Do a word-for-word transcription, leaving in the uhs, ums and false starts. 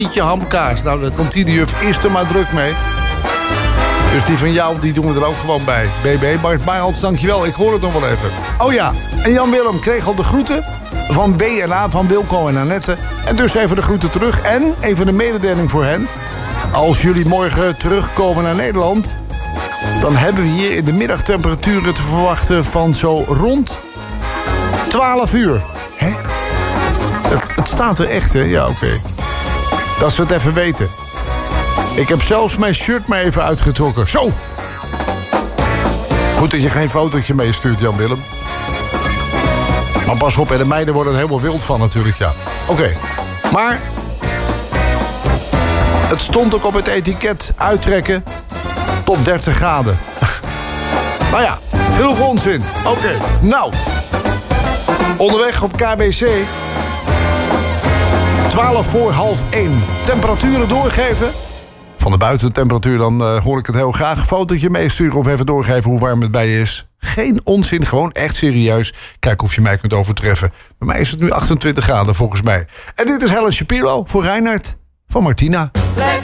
Pietje hamkaas. Nou, dan komt die de juf eerst er maar druk mee. Dus die van jou, die doen we er ook gewoon bij. B B, Bart Barends, dankjewel. Ik hoor het nog wel even. Oh ja, en Jan Willem kreeg al de groeten van B en A, van Wilco en Annette. En dus even de groeten terug. En even een mededeling voor hen. Als jullie morgen terugkomen naar Nederland, dan hebben we hier in de middagtemperaturen te verwachten van zo rond twaalf uur. Hè? Het, het staat er echt, hè? Ja, oké. Okay. Dat ze het even weten. Ik heb zelfs mijn shirt maar even uitgetrokken. Zo! Goed dat je geen fotootje meestuurt, Jan Willem. Maar pas op, en de meiden worden er helemaal wild van natuurlijk, ja. Oké, okay. Maar het stond ook op het etiket uittrekken tot dertig graden. Nou ja, genoeg onzin. Oké, okay. Nou. Onderweg op K B C. twaalf voor half één. Temperaturen doorgeven. Van de buitentemperatuur dan uh, hoor ik het heel graag. Een fotootje meesturen of even doorgeven hoe warm het bij je is. Geen onzin, gewoon echt serieus. Kijk of je mij kunt overtreffen. Bij mij is het nu achtentwintig graden volgens mij. En dit is Helen Shapiro voor Reinhard van Martina.